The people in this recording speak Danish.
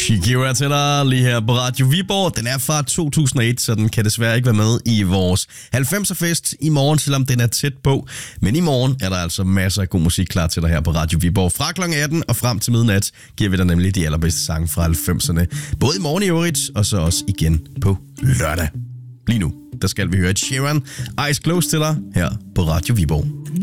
Shakira til dig lige her på Radio Viborg. Den er fra 2001, så den kan desværre ikke være med i vores 90'er-fest i morgen, selvom den er tæt på. Men i morgen er der altså masser af god musik klar til dig her på Radio Viborg. Fra kl. 18 og frem til midnat giver vi dig nemlig de allerbedste sange fra 90'erne. Både i morgen i øvrigt, og så også igen på lørdag. Lige nu, der skal vi høre et Sheeran Eyes Closed til dig her på Radio Viborg.